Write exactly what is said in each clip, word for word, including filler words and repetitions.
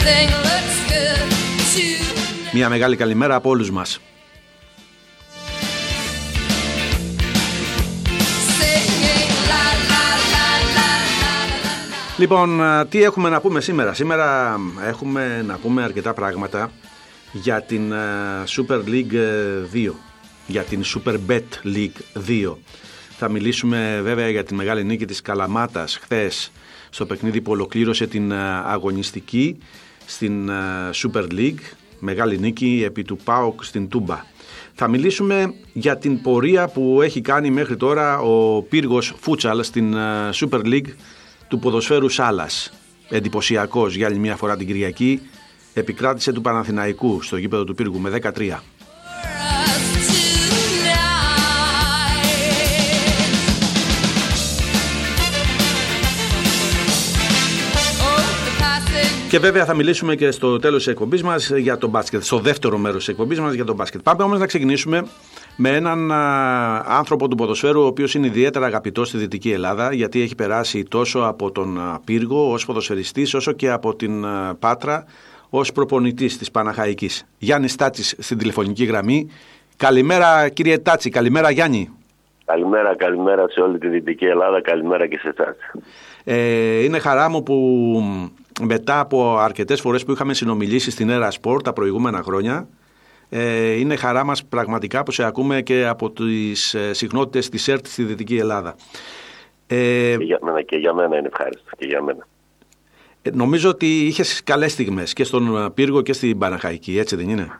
Μια μεγάλη καλημέρα από όλους μας. Λοιπόν, τι έχουμε να πούμε σήμερα? Σήμερα έχουμε να πούμε αρκετά πράγματα για την Super League δύο, για την Super Bet League δύο. Θα μιλήσουμε βέβαια για τη μεγάλη νίκη της Καλαμάτας χθες στο παιχνίδι που ολοκλήρωσε την αγωνιστική στην Super League. Μεγάλη νίκη επί του ΠΑΟΚ στην Τούμπα. Θα μιλήσουμε για την πορεία που έχει κάνει μέχρι τώρα ο πύργος Φούτσαλ στην Super League του ποδοσφαίρου Σάλας. Εντυπωσιακός για άλλη μια φορά την Κυριακή. Επικράτησε του Παναθηναϊκού στο γήπεδο του πύργου με δεκατρία. Και βέβαια θα μιλήσουμε και στο τέλος της εκπομπής μας για τον μπάσκετ, στο δεύτερο μέρος της εκπομπής μας για τον μπάσκετ. Πάμε όμως να ξεκινήσουμε με έναν α, άνθρωπο του ποδοσφαίρου, ο οποίος είναι ιδιαίτερα αγαπητός στη Δυτική Ελλάδα, γιατί έχει περάσει τόσο από τον α, πύργο ως ποδοσφαιριστής, όσο και από την α, Πάτρα ως προπονητής της Παναχαϊκής. Γιάννης Τάτσης στην τηλεφωνική γραμμή. Καλημέρα κύριε Τάτση, καλημέρα Γιάννη. Καλημέρα, καλημέρα σε όλη τη Δυτική Ελλάδα, καλημέρα και σε εσάς. Ε, είναι χαρά μου που μετά από αρκετές φορές που είχαμε συνομιλήσει στην Έρα Σπορ τα προηγούμενα χρόνια, ε, είναι χαρά μας πραγματικά που σε ακούμε και από τις ε, συχνότητες της ΕΡΤ στη Δυτική Ελλάδα. Ε, και, για μένα, και για μένα είναι ευχάριστο, και για μένα. Ε, νομίζω ότι είχες καλές στιγμές και στον πύργο και στην Παναχαϊκή, έτσι δεν είναι?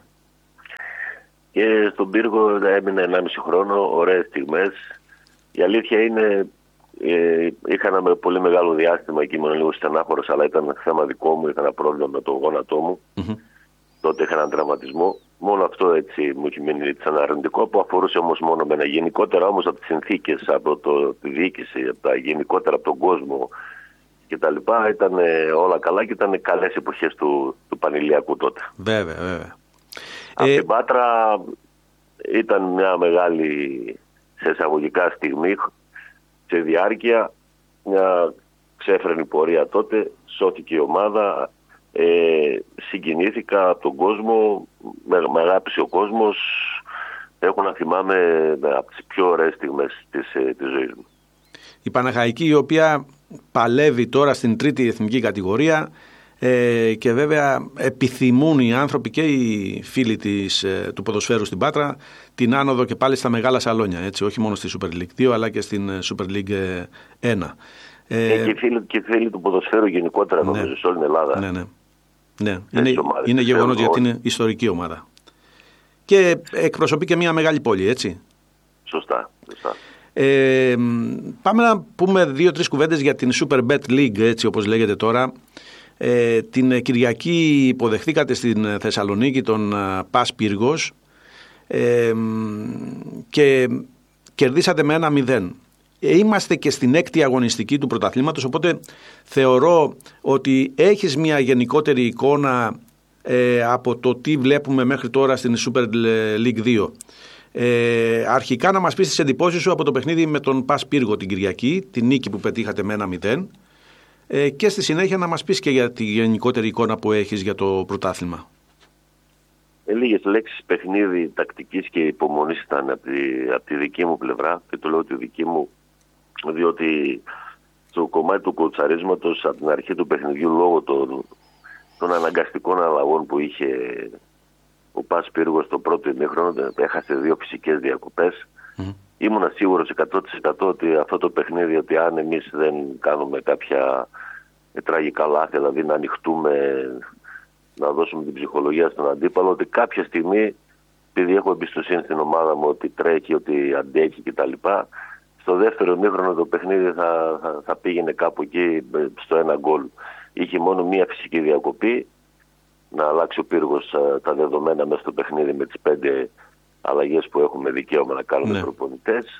Και στον πύργο έμεινα ενάμιση χρόνο, ωραίες στιγμές. Η αλήθεια είναι, ε, είχα ένα πολύ μεγάλο διάστημα και ήμουν λίγο στενάχωρος, αλλά ήταν θέμα δικό μου, είχα ένα πρόβλημα με τον γόνατό μου. Mm-hmm. Τότε είχα έναν τραυματισμό. Μόνο αυτό έτσι μου έχει μείνει σαν αρνητικό, που αφορούσε όμως μόνο με ένα. Γενικότερα όμως από τις συνθήκες, από το, τη διοίκηση, από τα γενικότερα από τον κόσμο κτλ. Ήταν όλα καλά και ήταν καλές εποχές του, του Πανηλιακού τότε. Βέβαια, βέβαια. Από ε... την Πάτρα ήταν μια μεγάλη, σε εισαγωγικά στιγμή, σε διάρκεια, μια ξέφρενη πορεία τότε, σώθηκε η ομάδα, ε, συγκινήθηκα από τον κόσμο, με, με αγάπησε ο κόσμος, έχω να θυμάμαι από τις πιο ωραίες στιγμές της, της ζωής μου. Η Παναχαϊκή, η οποία παλεύει τώρα στην τρίτη εθνική κατηγορία, Ε, και βέβαια επιθυμούν οι άνθρωποι και οι φίλοι της, ε, του ποδοσφαίρου στην Πάτρα την άνοδο και πάλι στα μεγάλα σαλόνια, έτσι, όχι μόνο στη Super League δύο αλλά και στην Super League ένα. Ε, ε, και, οι φίλοι, και οι φίλοι του ποδοσφαίρου γενικότερα, ναι, νομίζω σε όλη την Ελλάδα. Ναι, ναι. ναι. Είναι, ομάδες, είναι γεγονός, γιατί είναι ιστορική ομάδα και εκπροσωπεί και μια μεγάλη πόλη, έτσι. Σωστά, σωστά. Ε, πάμε να πούμε δύο-τρεις κουβέντες για την Super Bet League, έτσι όπως λέγεται τώρα. Ε, την Κυριακή υποδεχθήκατε στην Θεσσαλονίκη τον ΠΑΣ Πύργος ε, και κερδίσατε με ένα μηδέν. Ε, είμαστε και στην έκτη αγωνιστική του πρωταθλήματος, οπότε θεωρώ ότι έχεις μια γενικότερη εικόνα ε, από το τι βλέπουμε μέχρι τώρα στην Super League δύο. Ε, αρχικά να μας πεις τις εντυπώσεις σου από το παιχνίδι με τον ΠΑΣ Πύργο την Κυριακή, την νίκη που πετύχατε με ένα μηδέν. Ε, και στη συνέχεια να μας πεις και για τη γενικότερη εικόνα που έχεις για το πρωτάθλημα. Ε, λίγες λέξεις παιχνίδι τακτικής και υπομονής ήταν από τη, από τη δική μου πλευρά, και το λέω τη δική μου, διότι στο κομμάτι του κοουτσαρίσματος από την αρχή του παιχνιδιού, λόγω των, των αναγκαστικών αλλαγών που είχε ο ΠΑΣ Πύργος στο πρώτο ημίχρονο, έχασε δύο φυσικές διακοπές. Mm. Ήμουν σίγουρος εκατό τοις εκατό ότι αυτό το παιχνίδι, ότι αν εμείς δεν κάνουμε κάποια τραγικά λάθη, δηλαδή να ανοιχτούμε, να δώσουμε την ψυχολογία στον αντίπαλο, ότι κάποια στιγμή, επειδή έχω εμπιστοσύνη στην ομάδα μου ότι τρέχει, ότι αντέχει κτλ., στο δεύτερο ημίχρονο το παιχνίδι θα, θα, θα πήγαινε κάπου εκεί στο ένα γκολ. Είχε μόνο μία φυσική διακοπή, να αλλάξει ο Πύργος τα δεδομένα μέσα στο παιχνίδι με τις πέντε αλλαγές που έχουμε δικαίωμα να κάνουμε, ναι, προπονητές.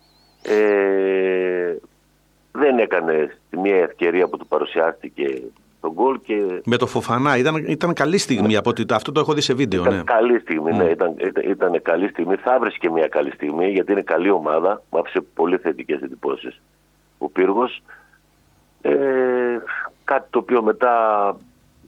Ε, δεν έκανε μία ευκαιρία που του παρουσιάστηκε τον γκολ. Και... με το Φοφανά ήταν, ήταν καλή στιγμή, ναι, από ότι αυτό το έχω δει σε βίντεο. Ήταν ναι. καλή στιγμή, ναι, ήταν, ήταν, ήταν καλή στιγμή. Θα βρεις και μία καλή στιγμή, γιατί είναι καλή ομάδα. Μου άφησε πολύ θετικές εντυπώσεις ο Πύργος. Ε, κάτι το οποίο μετά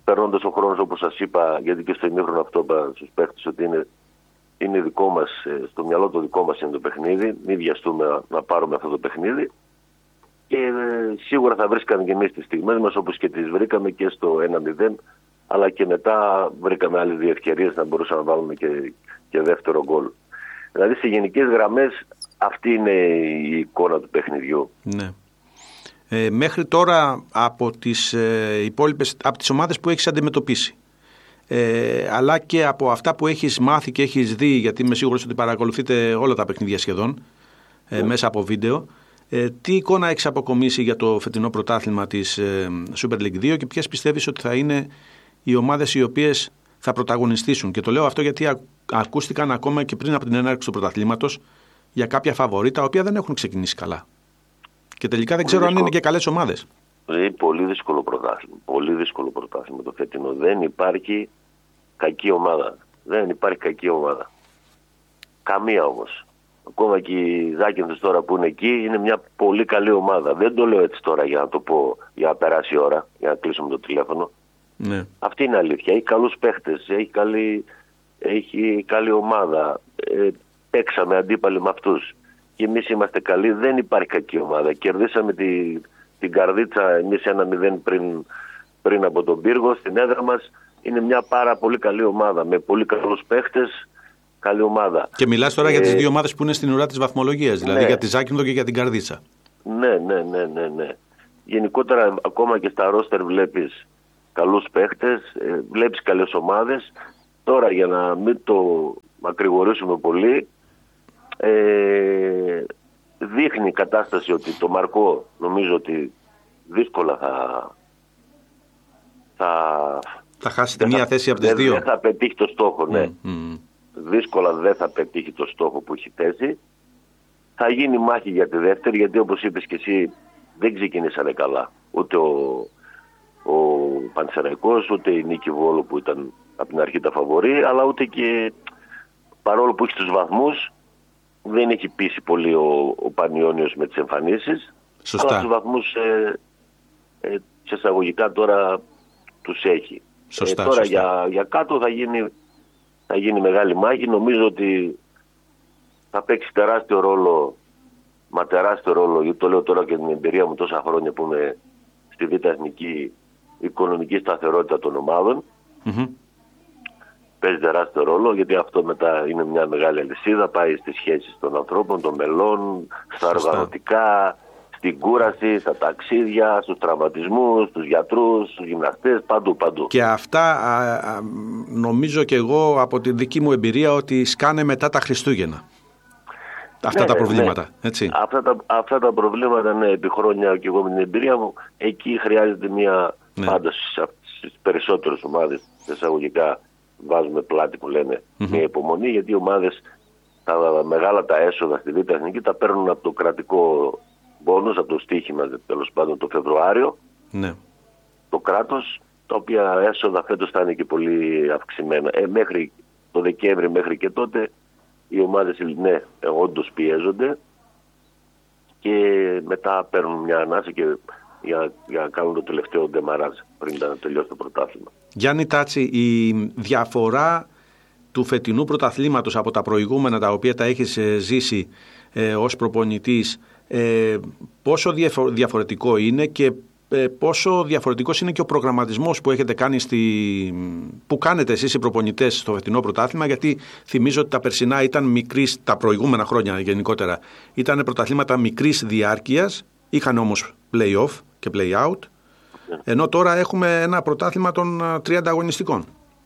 περνώντας ο χρόνος, όπως σας είπα, γιατί και στο ημίχρονο αυτό είπα στους παίχτες ότι είναι, είναι δικό μας, στο μυαλό το δικό μας είναι το παιχνίδι, μην βιαστούμε να, να πάρουμε αυτό το παιχνίδι και ε, σίγουρα θα βρίσκαμε και εμείς τις στιγμές μας όπως και τις βρήκαμε και στο ένα μηδέν, αλλά και μετά βρήκαμε άλλες δύο ευκαιρίες να μπορούσαμε να βάλουμε και, και δεύτερο γκολ. Δηλαδή σε γενικές γραμμές αυτή είναι η εικόνα του παιχνιδιού. Ναι. Ε, μέχρι τώρα από τις ε, υπόλοιπες, από τις ομάδες που έχεις αντιμετωπίσει, ε, αλλά και από αυτά που έχεις μάθει και έχεις δει, γιατί είμαι σίγουρος ότι παρακολουθείτε όλα τα παιχνίδια σχεδόν ε, mm. μέσα από βίντεο, ε, τι εικόνα έχεις αποκομίσει για το φετινό πρωτάθλημα της ε, Super League δύο και ποιες πιστεύεις ότι θα είναι οι ομάδες οι οποίες θα πρωταγωνιστήσουν? Και το λέω αυτό γιατί α, ακούστηκαν ακόμα και πριν από την έναρξη του πρωταθλήματος για κάποια φαβορί τα οποία δεν έχουν ξεκινήσει καλά. Και τελικά δεν ξέρω δύσκολο. αν είναι και καλές ομάδες. Είναι πολύ δύσκολο πρωτάθλημα. Πολύ δύσκολο πρωτάθλημα το φετινό. Δεν υπάρχει κακή ομάδα. Δεν υπάρχει κακή ομάδα. Καμία όμως. Ακόμα και οι Ζάκυνθες τώρα που είναι εκεί είναι μια πολύ καλή ομάδα. Δεν το λέω έτσι τώρα για να το πω, για να περάσει η ώρα, για να κλείσουμε το τηλέφωνο. Ναι. Αυτή είναι αλήθεια. Έχει καλούς παίχτες, έχει καλή, έχει καλή ομάδα. Ε, παίξαμε αντίπαλοι με αυτούς. Και εμείς είμαστε καλοί, δεν υπάρχει κακή ομάδα. Κερδίσαμε τη, την Καρδίτσα εμείς ένα μηδέν πριν, πριν από τον Πύργο στην έδρα μας. Είναι μια πάρα πολύ καλή ομάδα με πολύ καλούς παίχτες, καλή ομάδα. Και μιλάς τώρα ε, για τις δύο ομάδες που είναι στην ουρά της βαθμολογίας, δηλαδή ναι. για τη Ζάκυνθο και για την Καρδίτσα. Ναι, ναι, ναι, ναι, ναι. Γενικότερα ακόμα και στα ρόστερ βλέπεις καλούς παίχτες, ε, βλέπεις καλές ομάδες. Τώρα για να μην το μακρηγορήσουμε πολύ, Ε, δείχνει η κατάσταση ότι το Μαρκό νομίζω ότι δύσκολα θα θα, θα χάσει μία θέση από τις δεν, δύο. Δεν θα πετύχει το στόχο, ναι. Mm, mm. Δύσκολα δεν θα πετύχει το στόχο που έχει θέσει. Θα γίνει μάχη για τη δεύτερη, γιατί όπως είπες και εσύ δεν ξεκινήσανε καλά. Ούτε ο, ο Πανσεραϊκός, ούτε η Νίκη Βόλου που ήταν από την αρχή τα φαβορί, αλλά ούτε και παρόλο που έχει τους βαθμούς, δεν έχει πείσει πολύ ο, ο Πανιώνιος με τις εμφανίσεις. Σωστά. Αλλά τους βαθμούς ε, ε, σε εισαγωγικά τώρα τους έχει. Σωστά, ε, τώρα σωστά. Για, για κάτω θα γίνει, θα γίνει μεγάλη μάχη. Νομίζω ότι θα παίξει τεράστιο ρόλο, μα τεράστιο ρόλο, γιατί το λέω τώρα και την εμπειρία μου τόσα χρόνια που είμαι στη Β' Εθνική, οικονομική σταθερότητα των ομάδων. Mm-hmm. Παίζει τεράστιο ρόλο, γιατί αυτό μετά είναι μια μεγάλη αλυσίδα, πάει στις σχέσεις των ανθρώπων, των μελών, στα οργανωτικά, στην κούραση, στα ταξίδια, στους τραυματισμούς, στους γιατρούς, στους γυμναστές, παντού, παντού. Και αυτά α, α, νομίζω και εγώ από τη δική μου εμπειρία ότι σκάνε μετά τα Χριστούγεννα. Αυτά ναι, τα προβλήματα, ναι. έτσι. Αυτά τα, αυτά τα προβλήματα, ναι, επί χρόνια και εγώ με την εμπειρία μου, εκεί χρειάζεται μια ναι. πάντα στις περισσότερες ομάδες, εισαγωγικά, βάζουμε πλάτη που λένε mm-hmm. μια υπομονή, γιατί οι ομάδες τα μεγάλα τα έσοδα στη Β' Εθνική τα παίρνουν από το κρατικό μπόνους, από το στοίχημα τέλος πάντων το Φεβρουάριο, ναι. το κράτος, τα οποία έσοδα φέτος θα είναι και πολύ αυξημένα. Ε, μέχρι το Δεκέμβρη, μέχρι και τότε οι ομάδες ναι, όντως πιέζονται και μετά παίρνουν μια ανάσα και για, για να κάνουν το τελευταίο ντεμαράζ πριν να τελειώσει το πρωτάθλημα. Γιάννη Τάτσι, η διαφορά του φετινού πρωταθλήματος από τα προηγούμενα τα οποία τα έχεις ζήσει ε, ως προπονητής, ε, πόσο διαφορετικό είναι και ε, πόσο διαφορετικός είναι και ο προγραμματισμός που έχετε κάνει στη, που κάνετε εσείς οι προπονητές στο φετινό πρωτάθλημα, γιατί θυμίζω ότι τα περσινά ήταν μικρής, τα προηγούμενα χρόνια γενικότερα ήταν πρωταθλήματα μικρής διάρκειας, είχαν όμως play-off και play-out, ενώ τώρα έχουμε ένα πρωτάθλημα των τριάντα αγωνιστικών.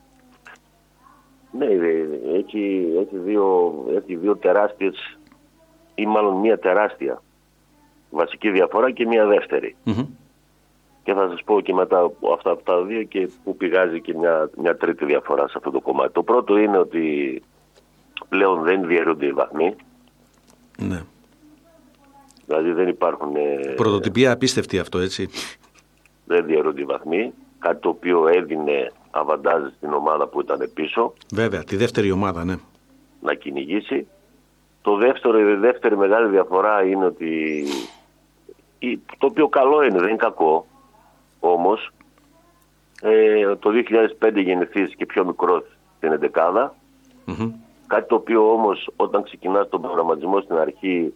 Ναι, έχει, έχει, δύο, έχει δύο τεράστιες, ή μάλλον μία τεράστια βασική διαφορά και μία δεύτερη. Mm-hmm. Και θα σας πω και μετά αυτά από τα δύο και που πηγάζει και μια, μια τρίτη διαφορά σε αυτό το κομμάτι. Το πρώτο είναι ότι πλέον δεν διαιρούνται οι βαθμοί. Ναι. Δηλαδή δεν υπάρχουν... Πρωτοτυπία απίστευτη αυτό, έτσι. Δεν διαιρούνται οι βαθμοί. Κάτι το οποίο έδινε αβαντάζ στην ομάδα που ήταν πίσω. Βέβαια, τη δεύτερη ομάδα, ναι. Να κυνηγήσει. Το δεύτερο, η δεύτερη μεγάλη διαφορά είναι ότι... Το οποίο καλό είναι, δεν είναι κακό. Όμως ε, το δύο χιλιάδες πέντε γεννηθείς και πιο μικρός στην εντεκάδα. Mm-hmm. Κάτι το οποίο όμως όταν ξεκινάς τον προγραμματισμό στην αρχή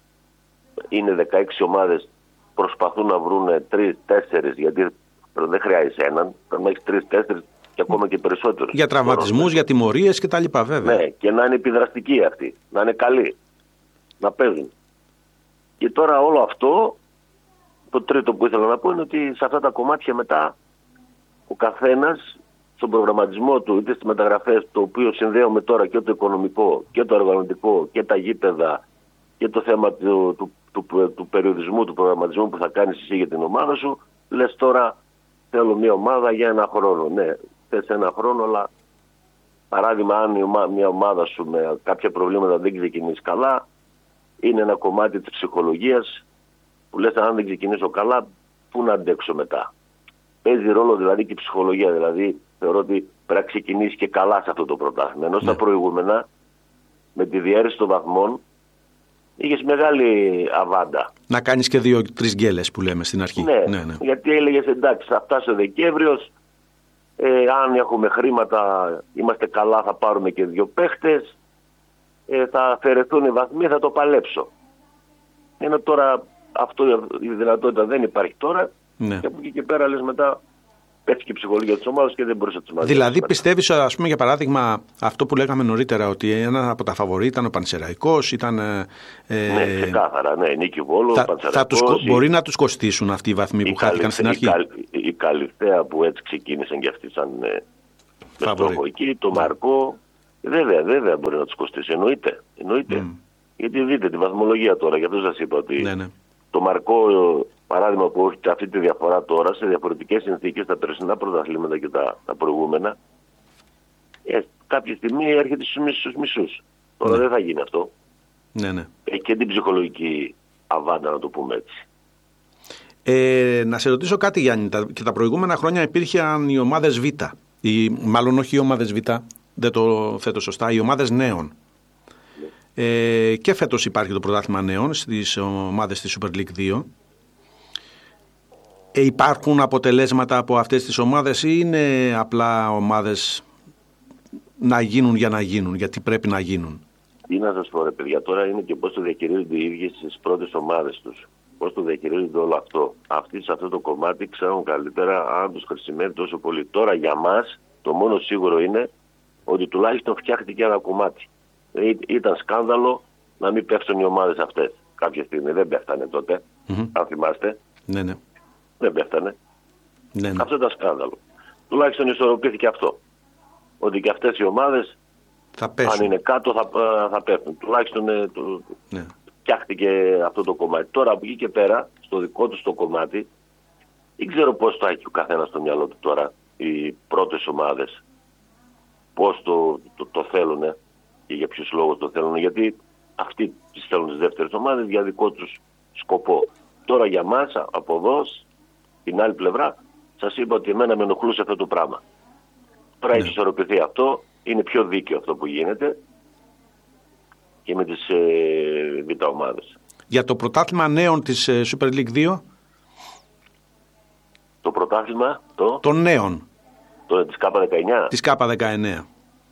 είναι δεκαέξι ομάδες, προσπαθούν να βρουν τρεις τέσσερις, γιατί δεν χρειάζεσαι έναν, πρέπει να έχεις τρεις τέσσερις και ακόμα και περισσότερους. Για τραυματισμούς, για τιμωρίες και τα λοιπά, βέβαια. Ναι, και να είναι επιδραστικοί αυτοί, να είναι καλοί, να παίζουν. Και τώρα όλο αυτό, το τρίτο που ήθελα να πω είναι ότι σε αυτά τα κομμάτια μετά ο καθένας στον προγραμματισμό του, είτε στις μεταγραφές, το οποίο συνδέουμε τώρα και το οικονομικό και το οργανωτικό και τα γήπεδα και το θέμα του, του, του, του, του περιορισμού, του προγραμματισμού που θα κάνεις εσύ για την ομάδα σου, λες τώρα θέλω μια ομάδα για ένα χρόνο. Ναι, θες ένα χρόνο, αλλά παράδειγμα αν μια ομάδα σου με κάποια προβλήματα δεν ξεκινήσει καλά, είναι ένα κομμάτι της ψυχολογίας που λες αν δεν ξεκινήσω καλά, πού να αντέξω μετά. Παίζει ρόλο δηλαδή και η ψυχολογία, δηλαδή θεωρώ ότι πρέπει να ξεκινήσει και καλά σε αυτό το πρωτάθλημα. Ενώ ναι. στα προηγούμενα, με τη διαίρεση των βαθμών, είχες μεγάλη αβάντα. Να κάνεις και δύο-τρεις γκέλες που λέμε στην αρχή. Ναι, ναι, ναι. γιατί έλεγες εντάξει, θα φτάσει ο Δεκέμβριος, ε, αν έχουμε χρήματα, είμαστε καλά, θα πάρουμε και δύο παίχτες, ε, θα αφαιρεθούν οι βαθμοί, θα το παλέψω. Ενώ τώρα αυτό η δυνατότητα δεν υπάρχει τώρα, ναι. και από εκεί και πέρα λες μετά πέφτει και η ψυχολογία της ομάδας και δεν μπορείς να τους μαζέψεις. Δηλαδή πιστεύεις, ας πούμε για παράδειγμα, αυτό που λέγαμε νωρίτερα, ότι ένα από τα φαβορί ήταν ο Πανσεραϊκός, ήταν... Ε, ναι, ξεκάθαρα, ναι, Νίκη Βόλο, θα, Πανσεραϊκός... Θα τους, η, μπορεί να τους κοστίσουν αυτοί οι βαθμοί που χάθηκαν στην αρχή. Η, η Καλυθέα που έτσι ξεκίνησαν και αυτοί σαν ε, με στόχο εκεί, το Μαρκό, βέβαια, βέβαια μπορεί να τους κοστίσει, εννοείται, εννοείται. Mm. Γιατί δείτε τη βαθμολογία τώρα, γι' αυτό σας είπα ότι ναι, ναι. το Μαρκό... Παράδειγμα που έχει αυτή τη διαφορά τώρα σε διαφορετικές συνθήκες, τα περσινά πρωταθλήματα και τα, τα προηγούμενα, ε, κάποια στιγμή έρχεται στους μισούς. Τώρα ναι. δεν θα γίνει αυτό. Ναι, ναι. Έχει και την ψυχολογική αβάντα, να το πούμε έτσι. Ε, να σε ρωτήσω κάτι, Γιάννη. Τα, και τα προηγούμενα χρόνια υπήρχαν οι ομάδες Β. Οι, μάλλον όχι οι ομάδες Β, δεν το θέτω σωστά, οι ομάδες νέων. Ναι. Ε, και φέτος υπάρχει το πρωτάθλημα νέων στις ομάδες της Super League δύο. Ε, υπάρχουν αποτελέσματα από αυτές τις ομάδες ή είναι απλά ομάδες να γίνουν για να γίνουν, γιατί πρέπει να γίνουν? Τι να σας πω ρε παιδιά, τώρα είναι και πώς το διαχειρίζονται οι ίδιοι στις πρώτες ομάδες τους. Πώς το διαχειρίζονται όλο αυτό. Αυτοί σε αυτό το κομμάτι ξέρουν καλύτερα αν τους χρησιμεύει τόσο πολύ. Τώρα για μας το μόνο σίγουρο είναι ότι τουλάχιστον φτιάχτηκε ένα κομμάτι. Ή, ήταν σκάνδαλο να μην πέφτουν οι ομάδες αυτές. Κάποια στιγμή δεν πέφτανε τότε, mm-hmm. αν θυμάστε. Ναι, ναι. Δεν πέφτανε. Ναι, ναι. Αυτό ήταν σκάνδαλο. Τουλάχιστον ισορροπήθηκε αυτό. Ότι και αυτές οι ομάδες, θα αν είναι κάτω, θα, θα πέφτουν. Τουλάχιστον ε, το, ναι. φτιάχτηκε αυτό το κομμάτι. Τώρα από εκεί και πέρα, στο δικό του το κομμάτι, δεν ξέρω πώς το έχει ο καθένας στο μυαλό του τώρα, οι πρώτες ομάδες. Πώς το, το, το θέλουν και για ποιους λόγους το θέλουν. Γιατί αυτοί τις θέλουν τις δεύτερες ομάδες για δικό τους σκοπό. Τώρα για μας, από εδώ, την άλλη πλευρά, σας είπα ότι εμένα με ενοχλούσε αυτό το πράγμα. Τώρα ναι. έχει ισορροπηθεί αυτό, είναι πιο δίκαιο αυτό που γίνεται και με τις ε, β' ομάδες. Για το πρωτάθλημα νέων της ε, Super League δύο. Το πρωτάθλημα το... των νέων. Το, της Κάπα δεκαεννιά. Της Κάπα δεκαεννιά.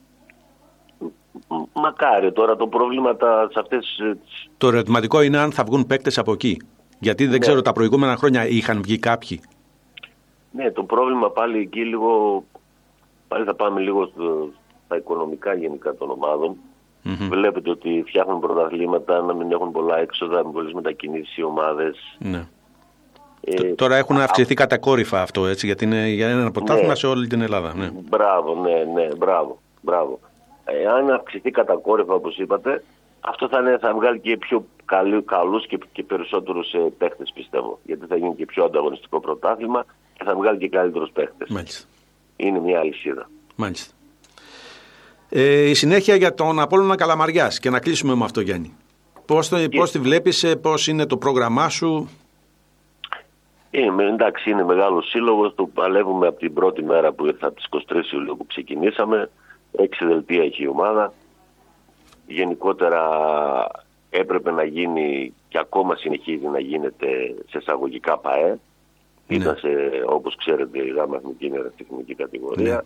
Μακάρι τώρα το πρόβλημα τα, σε αυτές... Το ερωτηματικό είναι αν θα βγουν παίκτες από εκεί. Γιατί δεν ναι. ξέρω, τα προηγούμενα χρόνια είχαν βγει κάποιοι. Ναι, το πρόβλημα πάλι εκεί λίγο... Πάλι θα πάμε λίγο στο, στα οικονομικά γενικά των ομάδων. Mm-hmm. Βλέπετε ότι φτιάχνουν πρωταθλήματα, να μην έχουν πολλά έξοδα, με πολλές μετακινήσεις οι ομάδες. Ναι. Ε, Τώρα έχουν αυξηθεί α... κατακόρυφα αυτό, έτσι, γιατί είναι για ένα πρωτάθλημα ναι. σε όλη την Ελλάδα. Ναι. Μπράβο, ναι, ναι, μπράβο. μπράβο. Ε, αν αυξηθεί κατακόρυφα, όπως είπατε, αυτό θα, είναι, θα βγάλει και πιο καλού, καλούς και, και περισσότερους ε, παίχτες, πιστεύω. Γιατί θα γίνει και πιο ανταγωνιστικό πρωτάθλημα και θα βγάλει και καλύτερους παίχτες. Μάλιστα. Είναι μια αλυσίδα. Μάλιστα. Ε, η συνέχεια για τον Απόλλωνα Καλαμαριάς, και να κλείσουμε με αυτό, Γιάννη. Πώς, το, πώς τη βλέπεις, πώς είναι το πρόγραμμά σου? Είναι, εντάξει, είναι μεγάλος σύλλογος, το παλεύουμε από την πρώτη μέρα που ήρθα από τις είκοσι τρεις Ιουλίου που ξεκινήσαμε. Έξι δελτία έχει η ομάδα. Γενικότερα έπρεπε να γίνει και ακόμα συνεχίζει να γίνεται σε εισαγωγικά ΠΑΕ. Ναι. Ήταν σε, όπως ξέρετε, η γάμα εθνική είναι ερασιτεχνική κατηγορία. Ναι.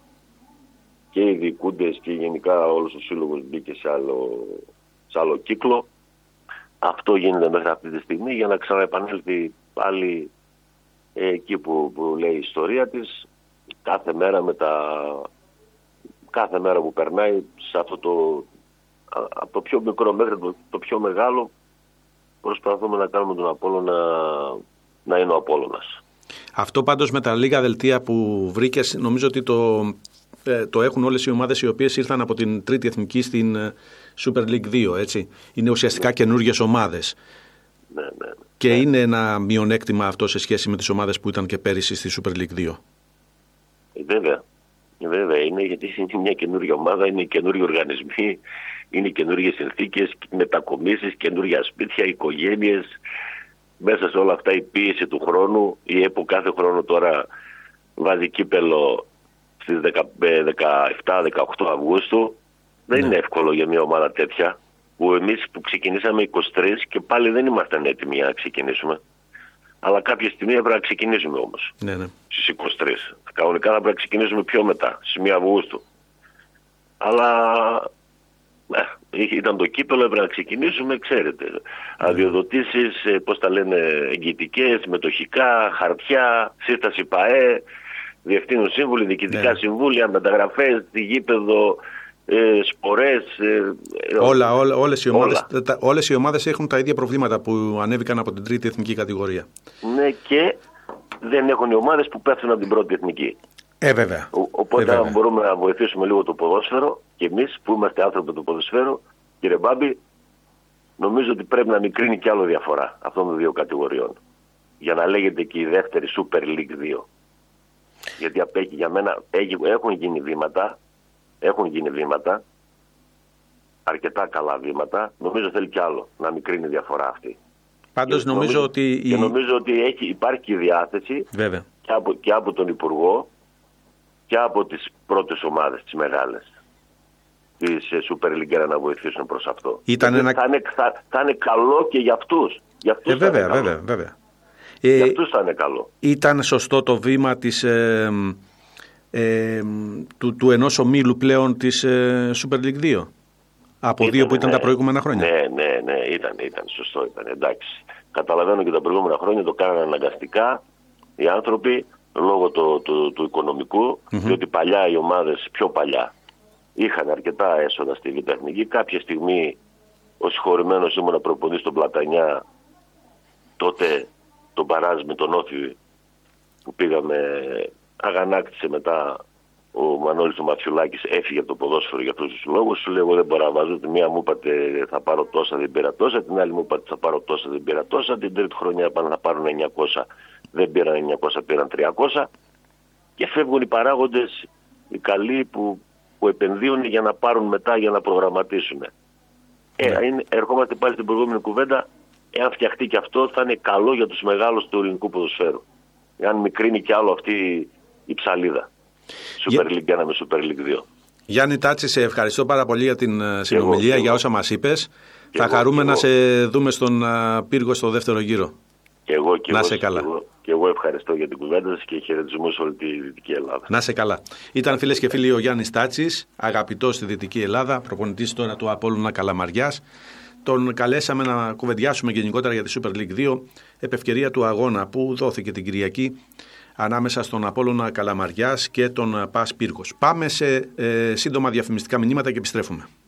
Και οι διοικούντες και γενικά όλος ο σύλλογος μπήκε σε άλλο, σε άλλο κύκλο. Αυτό γίνεται μέχρι αυτή τη στιγμή για να ξαναεπανέλθει πάλι ε, εκεί που, που λέει η ιστορία της. Κάθε μέρα, με τα, κάθε μέρα που περνάει σε αυτό το, από το πιο μικρό μέχρι το, το πιο μεγάλο, προσπαθούμε να κάνουμε τον Απόλλωνα να είναι ο Απόλλωνας. Αυτό πάντως με τα λίγα δελτία που βρήκες, νομίζω ότι το, ε, το έχουν όλες οι ομάδες οι οποίες ήρθαν από την τρίτη εθνική στην Super League δύο, έτσι. Είναι ουσιαστικά ναι. καινούργιες ομάδες. Ναι, ναι, ναι. Και ναι. είναι ένα μειονέκτημα αυτό σε σχέση με τις ομάδες που ήταν και πέρυσι στη Super League δύο. Ε, βέβαια. Ε, βέβαια είναι, γιατί είναι μια καινούργια ομάδα, είναι καινούργιοι οργανισμοί, είναι καινούργιες συνθήκες, μετακομίσεις, καινούργια σπίτια, οικογένειες. Μέσα σε όλα αυτά η πίεση του χρόνου, η ΕΠΟ κάθε χρόνο τώρα βάζει κύπελο στις δεκαεπτά δεκαοκτώ Αυγούστου. Δεν ναι. είναι εύκολο για μια ομάδα τέτοια, που εμείς που ξεκινήσαμε είκοσι τρεις και πάλι δεν ήμασταν έτοιμοι να ξεκινήσουμε. Αλλά κάποια στιγμή έπρεπε να ξεκινήσουμε όμως. Ναι, ναι. Στις είκοσι τρεις. Κανονικά θα πρέπει να ξεκινήσουμε πιο μετά, στις πρώτη Αυγούστου. Αλλά ε, ήταν το κύπελο, έπρεπε να ξεκινήσουμε, ξέρετε. Ναι. Αδειοδοτήσεις, πώς τα λένε, εγγυητικές, μετοχικά, χαρτιά, σύσταση ΠΑΕ, διευθύνουν σύμβουλοι, διοικητικά ναι. συμβούλια, μεταγραφές, γήπεδο, ε, σπορές. Ε, όλα, όλα, όλες, οι ομάδες, όλα. Τα, όλες οι ομάδες έχουν τα ίδια προβλήματα που ανέβηκαν από την τρίτη εθνική κατηγορία. Ναι, και δεν έχουν οι ομάδες που πέφτουν από την πρώτη εθνική. Ε, βέβαια. Ο, οπότε, ε, βέβαια. αν μπορούμε να βοηθήσουμε λίγο το ποδόσφαιρο, και εμείς που είμαστε άνθρωποι του ποδοσφαίρου, κύριε Μπάμπη, νομίζω ότι πρέπει να μικρύνει κι άλλο διαφορά αυτών των δύο κατηγοριών. Για να λέγεται και η δεύτερη Super League δύο. Γιατί απέχει για μένα, έχουν γίνει βήματα, έχουν γίνει βήματα, αρκετά καλά βήματα. Νομίζω θέλει κι άλλο να μικρύνει η διαφορά αυτή. Πάντως νομίζω, νομίζω ότι... Και νομίζω ότι έχει, υπάρχει η διάθεση και από, και από τον Υπουργό και από τις πρώτες ομάδες, τις μεγάλες, της Super League να βοηθήσουν προς αυτό. Ήταν ένα... θα, είναι, θα, θα είναι καλό και για αυτούς. Για αυτούς ε, βέβαια, βέβαια, βέβαια. Ε, για αυτούς θα είναι καλό. Ήταν σωστό το βήμα της, ε, ε, του, του ενός ομίλου πλέον της ε, Super League δύο. Από ήταν, δύο που ήταν ναι, τα προηγούμενα χρόνια. Ναι, ναι, ναι, ήταν, ήταν σωστό, ήταν εντάξει. Καταλαβαίνω και τα προηγούμενα χρόνια το κάνανε αναγκαστικά οι άνθρωποι λόγω του, του, του οικονομικού, mm-hmm. διότι παλιά οι ομάδες, πιο παλιά, είχαν αρκετά έσοδα στη Β' Εθνική. Κάποια στιγμή ο συγχωρημένος ήμουν προπονητής στον Πλατανιά, τότε τον Παράζ με τον Όφη που πήγαμε, αγανάκτησε μετά ο Μανώλης του Ματσιουλάκης, έφυγε από το ποδόσφαιρο για αυτούς τους λόγους. Σου λέω εγώ δεν μπορώ να βάζω, τη μία μου είπατε θα πάρω τόσα, δεν πήρα τόσα, την άλλη μου είπατε θα πάρω τόσα, δεν πήρα τόσα, την τρίτη χρονιά είπαν να πάρουν εννιακόσια, δεν πήραν εννιακόσια, πήραν τριακόσια και φεύγουν οι παράγοντες οι καλοί που, που επενδύουν για να πάρουν μετά, για να προγραμματίσουν. Ε, yeah. είναι, ερχόμαστε πάλι στην προηγούμενη κουβέντα. Εάν φτιαχτεί και αυτό, θα είναι καλό για τους μεγάλους του ελληνικού ποδοσφαίρου. Εάν μικρύνει κι άλλο αυτή η ψαλίδα. Super League ένα με Super League δύο. Γιάννη Τάτση, σε ευχαριστώ πάρα πολύ για την συνομιλία, εγώ, για όσα μας είπες. Θα εγώ, χαρούμε να εγώ. σε δούμε στον πύργο στο δεύτερο γύρο. Και εγώ, και να εγώ, σε καλά. Και εγώ, και εγώ ευχαριστώ για την κουβέντα σας και χαιρετισμούς σε όλη τη Δυτική Ελλάδα. Να σε καλά. Ήταν φίλες και φίλοι ο Γιάννης Τάτσης, αγαπητός στη Δυτική Ελλάδα, προπονητής τώρα του Απόλλωνα Καλαμαριάς. Τον καλέσαμε να κουβεντιάσουμε γενικότερα για τη Super League δύο, επ' ευκαιρία του αγώνα που δόθηκε την Κυριακή ανάμεσα στον Απόλλωνα Καλαμαριάς και τον ΠΑΣ Πύργος. Πάμε σε ε, σύντομα διαφημιστικά μηνύματα και επιστρέφουμε.